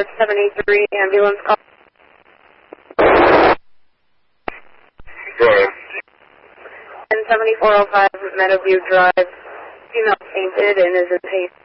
783 ambulance call. Go ahead. 107405 Meadowview Drive. Female fainted and is in pain.